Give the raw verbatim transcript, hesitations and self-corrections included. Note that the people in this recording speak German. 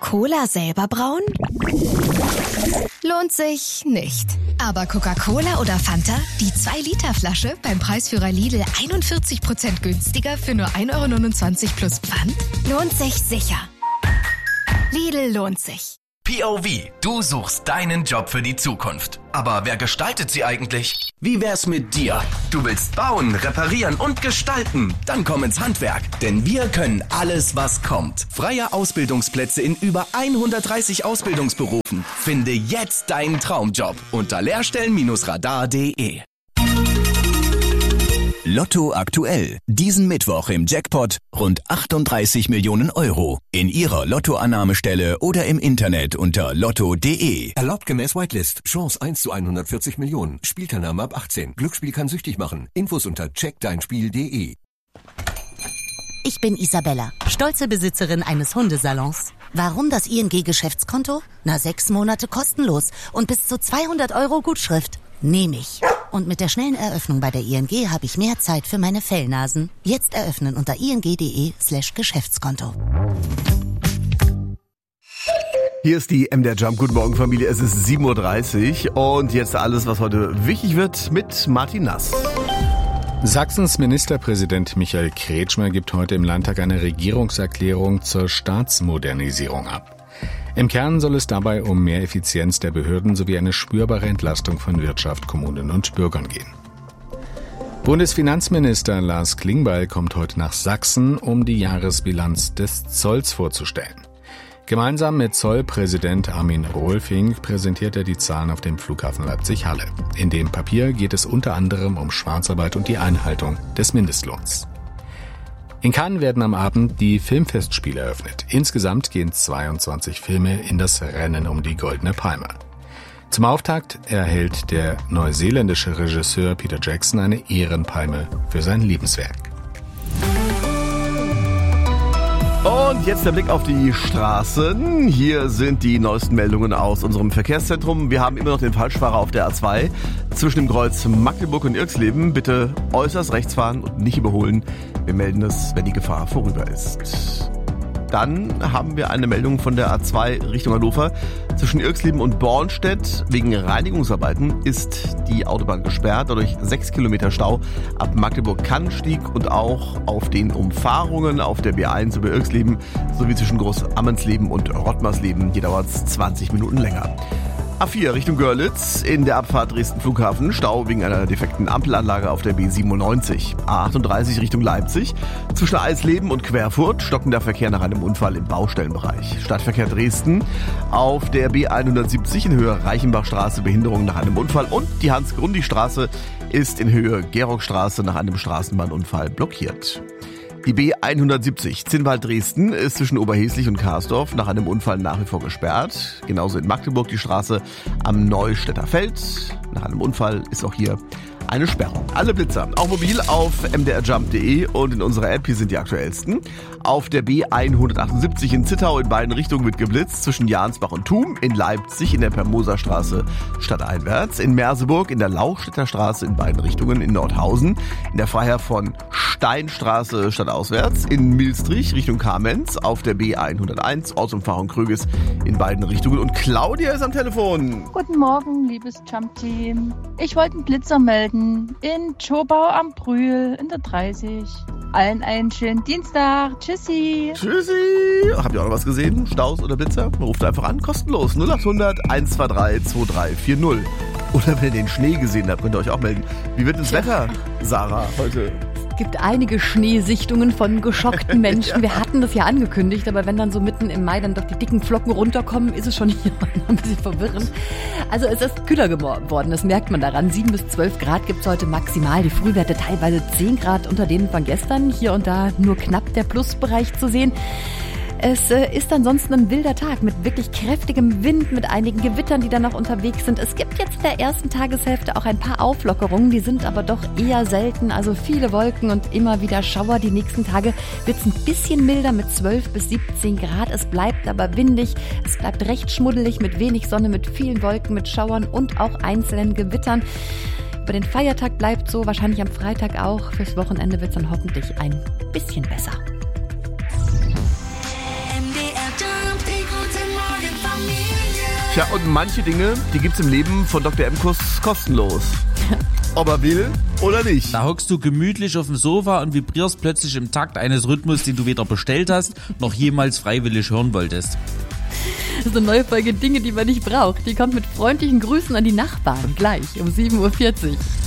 Cola selber brauen? Lohnt sich nicht. Aber Coca-Cola oder Fanta? Die zwei Liter Flasche beim Preisführer Lidl einundvierzig Prozent günstiger für nur ein Euro neunundzwanzig plus Pfand? Lohnt sich sicher. Lidl lohnt sich. P O V, du suchst deinen Job für die Zukunft. Aber wer gestaltet sie eigentlich? Wie wär's mit dir? Du willst bauen, reparieren und gestalten? Dann komm ins Handwerk, denn wir können alles, was kommt. Freie Ausbildungsplätze in über hundertdreißig Ausbildungsberufen. Finde jetzt deinen Traumjob unter lehrstellen radar punkt de. Lotto aktuell. Diesen Mittwoch im Jackpot rund achtunddreißig Millionen Euro. In Ihrer Lottoannahmestelle oder im Internet unter lotto punkt de. Erlaubt gemäß Whitelist. Chance eins zu hundertvierzig Millionen. Spielteilnahme ab achtzehn. Glücksspiel kann süchtig machen. Infos unter check dein spiel punkt de. Ich bin Isabella, stolze Besitzerin eines Hundesalons. Warum das I N G-Geschäftskonto? Na, sechs Monate kostenlos und bis zu zweihundert Euro Gutschrift. Nehme ich. Und mit der schnellen Eröffnung bei der I N G habe ich mehr Zeit für meine Fellnasen. Jetzt eröffnen unter ing.de slash Geschäftskonto. Hier ist die M D R Jump. Guten Morgen, Familie. Es ist sieben Uhr dreißig und jetzt alles, was heute wichtig wird, mit Martin Nass. Sachsens Ministerpräsident Michael Kretschmer gibt heute im Landtag eine Regierungserklärung zur Staatsmodernisierung ab. Im Kern soll es dabei um mehr Effizienz der Behörden sowie eine spürbare Entlastung von Wirtschaft, Kommunen und Bürgern gehen. Bundesfinanzminister Lars Klingbeil kommt heute nach Sachsen, um die Jahresbilanz des Zolls vorzustellen. Gemeinsam mit Zollpräsident Armin Rohlfing präsentiert er die Zahlen auf dem Flughafen Leipzig-Halle. In dem Papier geht es unter anderem um Schwarzarbeit und die Einhaltung des Mindestlohns. In Cannes werden am Abend die Filmfestspiele eröffnet. Insgesamt gehen zweiundzwanzig Filme in das Rennen um die Goldene Palme. Zum Auftakt erhält der neuseeländische Regisseur Peter Jackson eine Ehrenpalme für sein Lebenswerk. Und jetzt der Blick auf die Straßen. Hier sind die neuesten Meldungen aus unserem Verkehrszentrum. Wir haben immer noch den Falschfahrer auf der A zwei zwischen dem Kreuz Magdeburg und Irxleben. Bitte äußerst rechts fahren und nicht überholen. Wir melden es, wenn die Gefahr vorüber ist. Dann haben wir eine Meldung von der A zwei Richtung Hannover. Zwischen Irxleben und Bornstedt wegen Reinigungsarbeiten ist die Autobahn gesperrt, dadurch sechs Kilometer Stau ab Magdeburg-Kannstieg und auch auf den Umfahrungen auf der B eins über Irxleben sowie zwischen Großammensleben und Rottmarsleben. Hier dauert es zwanzig Minuten länger. A vier Richtung Görlitz, in der Abfahrt Dresden Flughafen, Stau wegen einer defekten Ampelanlage auf der B siebenundneunzig. A achtunddreißig Richtung Leipzig, zwischen Eisleben und Querfurt, stockender Verkehr nach einem Unfall im Baustellenbereich. Stadtverkehr Dresden, auf der B hundertsiebzig in Höhe Reichenbachstraße, Behinderung nach einem Unfall und die Hans-Grundig-Straße ist in Höhe Gerockstraße nach einem Straßenbahnunfall blockiert. Die B hundertsiebzig Zinnwald-Dresden ist zwischen Oberheslich und Karsdorf nach einem Unfall nach wie vor gesperrt. Genauso in Magdeburg die Straße am Neustädter Feld. Nach einem Unfall ist auch hier eine Sperrung. Alle Blitzer, auch mobil auf m d r jump punkt de und in unserer App, hier sind die aktuellsten. Auf der B hundertachtundsiebzig in Zittau in beiden Richtungen wird geblitzt, zwischen Jansbach und Thum, in Leipzig in der Permoserstraße stadteinwärts, in Merseburg in der Lauchstädter Straße in beiden Richtungen, in Nordhausen, in der Freiherr von Steinstraße stadtauswärts, in Milstrich Richtung Kamenz, auf der B hunderteins, Ortsumfahrung Kröges in beiden Richtungen. Und Claudia ist am Telefon. Guten Morgen, liebes Jump-Team. Ich wollte einen Blitzer melden. In Schobau am Brühl in der dreißig. Allen einen schönen Dienstag. Tschüssi. Tschüssi. Habt ihr auch noch was gesehen? Staus oder Blitzer? Ruft einfach an, kostenlos. null achthundert eins zwei drei zwei drei vier null. Oder wenn ihr den Schnee gesehen habt, könnt ihr euch auch melden. Wie wird das Wetter, Sarah, heute? Es gibt einige Schneesichtungen von geschockten Menschen. Ja. Wir hatten das ja angekündigt, aber wenn dann so mitten im Mai dann doch die dicken Flocken runterkommen, ist es schon hier ein bisschen verwirrend. Also es ist kühler geworden, das merkt man daran. sieben bis zwölf Grad gibt es heute maximal. Die Frühwerte teilweise zehn Grad unter denen von gestern. Hier und da nur knapp der Plusbereich zu sehen. Es ist ansonsten ein wilder Tag mit wirklich kräftigem Wind, mit einigen Gewittern, die dann noch unterwegs sind. Es gibt jetzt in der ersten Tageshälfte auch ein paar Auflockerungen, die sind aber doch eher selten. Also viele Wolken und immer wieder Schauer. Die nächsten Tage wird es ein bisschen milder mit zwölf bis siebzehn Grad. Es bleibt aber windig, es bleibt recht schmuddelig mit wenig Sonne, mit vielen Wolken, mit Schauern und auch einzelnen Gewittern. Über den Feiertag bleibt so, wahrscheinlich am Freitag auch. Fürs Wochenende wird es dann hoffentlich ein bisschen besser. M D R Jump, die gute Tja, und manche Dinge, die gibt's im Leben von Doktor Emkus kostenlos. Ob er will oder nicht. Da hockst du gemütlich auf dem Sofa und vibrierst plötzlich im Takt eines Rhythmus, den du weder bestellt hast, noch jemals freiwillig hören wolltest. Das ist eine neue Folge Dinge, die man nicht braucht. Die kommt mit freundlichen Grüßen an die Nachbarn gleich um sieben Uhr vierzig.